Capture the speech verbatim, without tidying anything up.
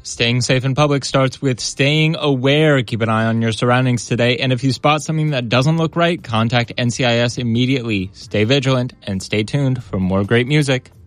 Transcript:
Staying safe in public starts with staying aware. Keep an eye on your surroundings today. And if you spot something that doesn't look right, contact N C I S immediately. Stay vigilant and stay tuned for more great music.